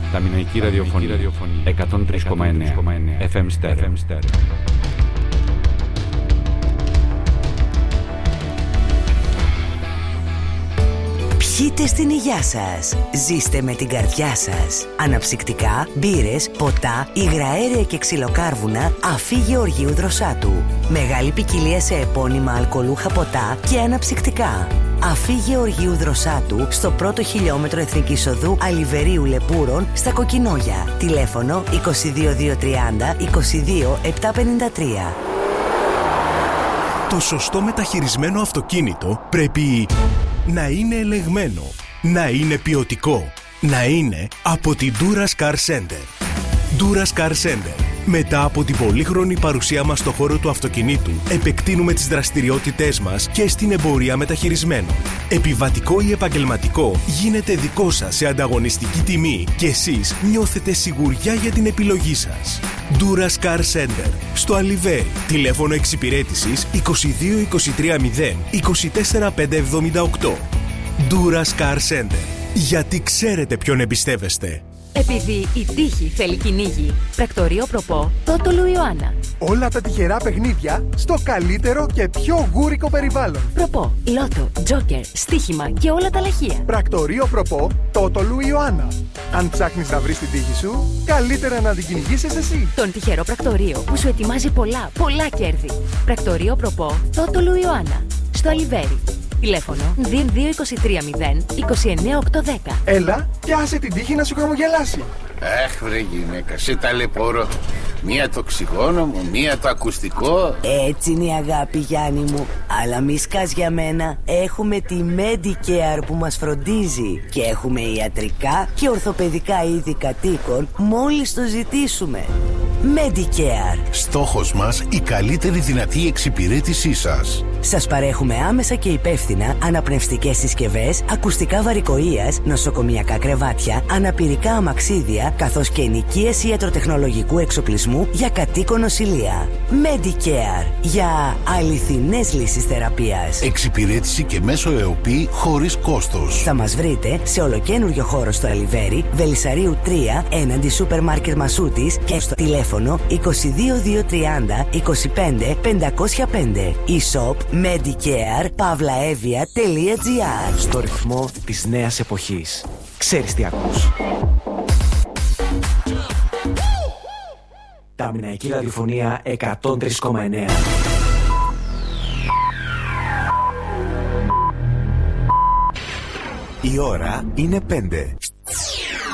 Ταμιναϊκή ραδιοφωνία 103,9 FM stereo. Πιείτε στην υγειά σας. Ζήστε με την καρδιά σας. Αναψυκτικά, μπύρες, ποτά, υγραέρια και ξυλοκάρβουνα Αφή Γεωργίου Δροσάτου. Μεγάλη ποικιλία σε επώνυμα αλκοολούχα ποτά και αναψυκτικά. Αφή Γεωργίου Δροσάτου στο πρώτο χιλιόμετρο Εθνικής Οδού Αλιβερίου Λεπούρων στα Κοκκινόγια. Τηλέφωνο 22230 22753. Το σωστό μεταχειρισμένο αυτοκίνητο πρέπει να είναι ελεγμένο, να είναι ποιοτικό, να είναι από την Duras Car Center. Duras Car Center. Μετά από την πολύχρονη παρουσία μας στο χώρο του αυτοκινήτου, επεκτείνουμε τις δραστηριότητές μας και στην εμπορία μεταχειρισμένων. Επιβατικό ή επαγγελματικό γίνεται δικό σας σε ανταγωνιστική τιμή και εσείς νιώθετε σιγουριά για την επιλογή σας. Duras Car Center. Στο Αλιβέρι. Τηλέφωνο εξυπηρέτησης 22 23 0 24 578. Duras Car Center. Γιατί ξέρετε ποιον εμπιστεύεστε. Επειδή η τύχη θέλει κυνήγι. Πρακτορείο Προπό, Τότολου Ιωάννα. Όλα τα τυχερά παιχνίδια στο καλύτερο και πιο γούρικο περιβάλλον. Προπό, Λότο, Τζόκερ, στοίχημα και όλα τα λαχεία. Πρακτορείο Προπό, Τότολου Ιωάννα. Αν ψάχνεις να βρεις την τύχη σου, καλύτερα να την κυνηγήσεις εσύ. Τον τυχερό πρακτορείο που σου ετοιμάζει πολλά κέρδη. Πρακτορείο Προπό, Τότολου Ιωάννα. Στο Αλιβέρι. Τηλέφωνο 223 0 29 810. Έλα και άσε την τύχη να σου χαμογελάσει. Αχ βρε γυναίκα, σε ταλαιπωρώ. Μία το οξυγόνο μου, μία το ακουστικό. Έτσι είναι η αγάπη, Γιάννη μου. Αλλά μη σκάς για μένα. Έχουμε τη Medicare που μας φροντίζει. Και έχουμε ιατρικά και ορθοπαιδικά είδη κατοίκων μόλις το ζητήσουμε. Medicare. Στόχος μας η καλύτερη δυνατή εξυπηρέτησή σας. Σας παρέχουμε άμεσα και υπεύθυνα αναπνευστικές συσκευές, ακουστικά βαρικοείας, νοσοκομιακά κρεβάτια, αναπηρικά αμαξίδια, καθώς και ενοικίαση ιατροτεχνολογικού εξοπλισμού για κατοίκον νοσηλεία. Medicare. Για αληθινές λύσεις θεραπείας. Εξυπηρέτηση και μέσω ΕΟΠΗ χωρίς κόστος. Θα μας βρείτε σε ολοκένουργιο χώρο στο Αλιβέρι, Βελισσαρίου 3, έναντι σούπερ μάρκετ Μασούτης και στο τηλέφωνο 22230 25 505. E-shop medicare.pavlaevia.gr. Στο ρυθμό της νέας εποχής. Ξέρεις τι ακούς. Ταμιναϊκή ραδιοφωνία 103,9. Η ώρα είναι 5.